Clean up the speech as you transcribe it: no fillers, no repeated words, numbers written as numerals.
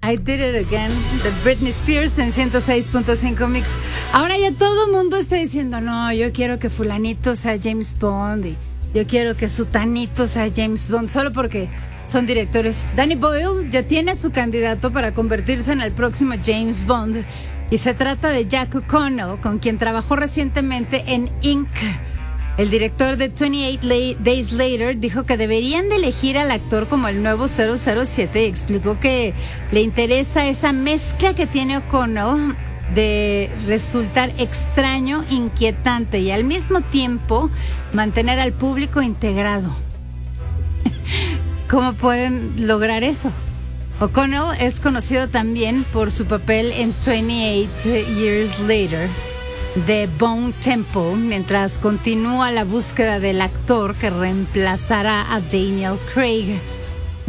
I Did It Again de Britney Spears en 106.5 Mix. Ahora ya todo el mundo está diciendo, no, yo quiero que fulanito sea James Bond y yo quiero que sutanito sea James Bond, solo porque son directores. Danny Boyle ya tiene a su candidato para convertirse en el próximo James Bond y se trata de Jack O'Connell, con quien trabajó recientemente en Inc. El director de 28 Days Later dijo que deberían de elegir al actor como el nuevo 007 y explicó que le interesa esa mezcla que tiene O'Connell de resultar extraño, inquietante y al mismo tiempo mantener al público integrado. ¿Cómo pueden lograr eso? O'Connell es conocido también por su papel en 28 Years Later de Bone Temple, mientras continúa la búsqueda del actor que reemplazará a Daniel Craig.